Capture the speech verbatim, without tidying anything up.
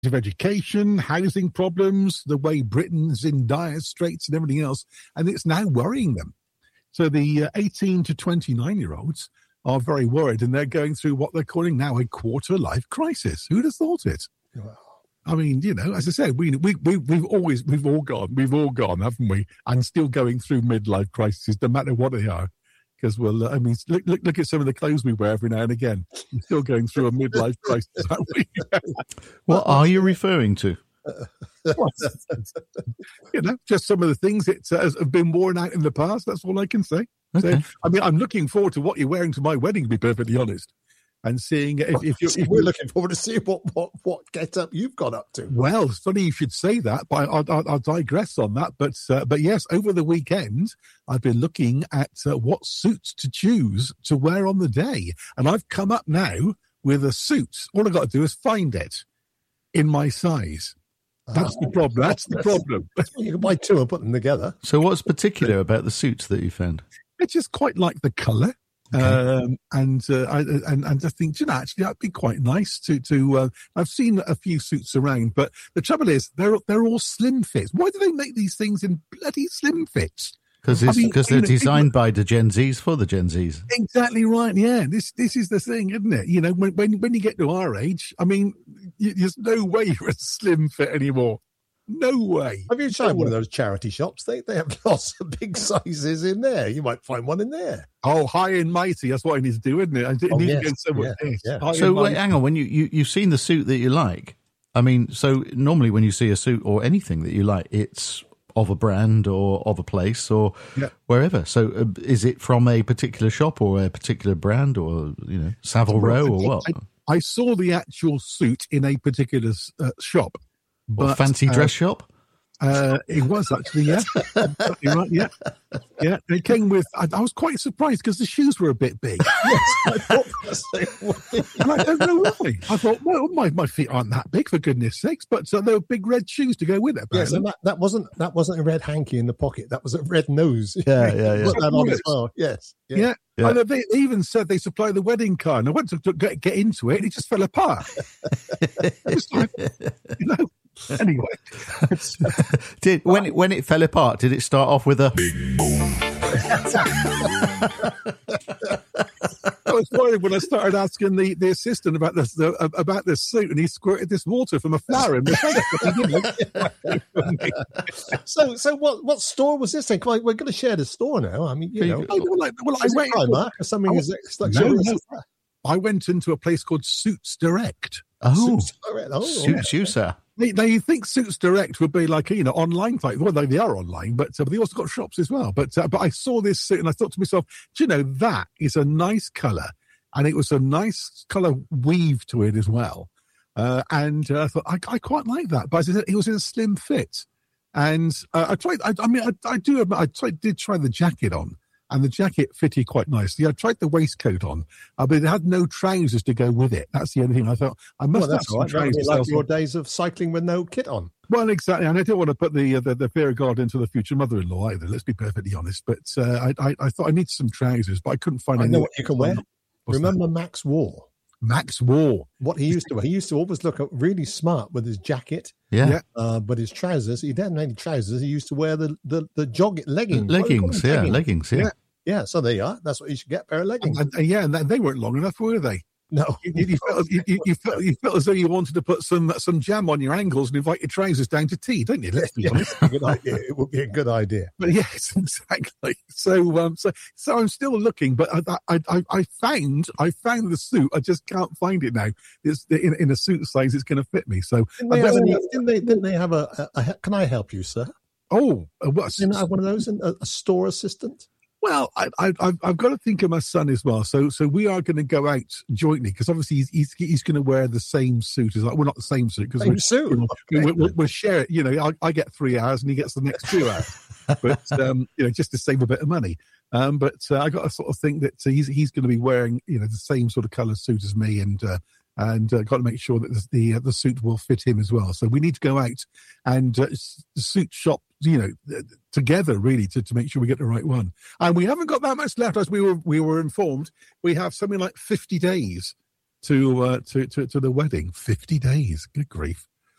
of education, housing problems, the way Britain's in dire straits and everything else, and it's now worrying them. So the uh, eighteen to twenty-nine-year-olds are very worried, and they're going through what they're calling now a quarter-life crisis. Who'd have thought it? Wow. I mean, you know, as I said, we, we, we, we've always, we've all gone, we've all gone, haven't we? And still going through midlife crises, no matter what they are. Because we'll, uh, I mean, look, look, look at some of the clothes we wear every now and again. We're still going through a midlife crisis, aren't we? What are you referring to? You know, just some of the things that uh, have been worn out in the past. That's all I can say. Okay. So, I mean, I'm looking forward to what you're wearing to my wedding, to be perfectly honest. And seeing if, if you're... If we're looking forward to see what, what, what get-up you've got up to. Well, it's funny you should say that, but I'll, I'll, I'll digress on that. But uh, but yes, over the weekend, I've been looking at uh, what suits to choose to wear on the day. And I've come up now with a suit. All I've got to do is find it in my size. That's the problem. That's the problem. You can buy two and put them together. So what's particular about the suits that you found? I just quite like the colour. Okay. Um, and, uh, I, and, and I think, you know, actually that'd be quite nice to, to, uh, I've seen a few suits around, but the trouble is they're, they're all slim fits. Why do they make these things in bloody slim fits? Because I mean, they're know, designed by the Gen Zs for the Gen Zs. Exactly right. Yeah. This, this is the thing, isn't it? You know, when, when, when you get to our age, I mean, you, there's no way you're a slim fit anymore. No way. Have you tried one of those charity shops? They they have lots of big sizes in there. You might find one in there. Oh, high and mighty. That's what I need to do, isn't it? I oh, need yes. to get someone. Yeah, yeah. So wait, hang on. When you, you, you've seen the suit that you like, I mean, so normally when you see a suit or anything that you like, it's of a brand or of a place or yeah. wherever. So uh, is it from a particular shop or a particular brand or, you know, Savile Row or what? I, I saw the actual suit in a particular uh, shop. But, fancy dress uh, shop? Uh, it was actually, yeah. You're right, yeah. Yeah, it came with, I, I was quite surprised because the shoes were a bit big. Yes, I thought the same way. And I don't know why. I thought, well, my, my feet aren't that big, for goodness sakes, but uh, there were big red shoes to go with it. Yes, and that, that, wasn't, that wasn't a red hanky in the pocket. That was a red nose. Yeah, yeah, yeah. Put that on as well, yes. Yeah. yeah. yeah. And they even said they supply the wedding car, and I went to, to get, get into it, and it just fell apart. It was like, you know. Anyway, did when it, when it fell apart, did it start off with a big boom? I was worried when I started asking the, the assistant about this the, about this suit, and he squirted this water from a flower in the face. so, so what what store was this thing? We're going to share the store now. I mean, you know, I, well, I, well, I went Primark or something. Is like no, no. I went into a place called Suits Direct. Oh, Suits Direct. Oh, Suits you, sir. They, they think Suits Direct would be like, you know, online type. Well, they, they are online, but uh, they also got shops as well. But uh, but I saw this suit and I thought to myself, do you know, that is a nice colour. And it was a nice colour weave to it as well. Uh, and uh, I thought, I, I quite like that. But as I said, it was in a slim fit. And uh, I tried, I, I mean, I, I do, I tried, did try the jacket on. And the jacket fitted quite nicely. I tried the waistcoat on, uh, but it had no trousers to go with it. That's the only thing I thought. I must well, have some right. trousers. Like your days of cycling with no kit on. Well, exactly. And I didn't want to put the uh, the, the fear of God into the future mother-in-law either. Let's be perfectly honest. But uh, I, I I thought I need some trousers, but I couldn't find. I any. know what you can wear. What's Remember that? Max War? Max War. What he used to wear. He used to always look really smart with his jacket. Yeah. yeah. Uh, but his trousers, he didn't have any trousers. He used to wear the the the jog leggings. Leggings, yeah, leggings. leggings, yeah. yeah. Yeah, so there you are. That's what you should get, a pair of leggings. And, and, yeah, and they weren't long enough, were they? No. You, you, felt, you, you, you, felt, you felt as though you wanted to put some some jam on your ankles and invite your trousers down to tea, don't you? Let's be yeah, honest. It's a good idea. It would be a good idea. But yes, exactly. So um, so so I'm still looking, but I I, I, I found I found the suit. I just can't find it now. It's in, in a suit size. It's going to fit me. So didn't they, have, any, didn't they didn't they have a, a, a? Can I help you, sir? Oh, what's didn't I have one of those? A, a store assistant. Well, I, I, I've, I've got to think of my son as well. So, so we are going to go out jointly because obviously he's he's, he's going to wear the same suit as like well, not the same suit because same suit. You know, we, we, we'll share it. You know, I, I get three hours and he gets the next two hours, but um, you know, just to save a bit of money. Um, but uh, I got to sort of think that uh, he's he's going to be wearing you know the same sort of colour suit as me and. Uh, And uh, got to make sure that the the, uh, the suit will fit him as well. So we need to go out and uh, suit shop, you know, uh, together really to, to make sure we get the right one. And we haven't got that much left, as we were we were informed. We have something like fifty days to uh, to, to to the wedding. Fifty days, good grief!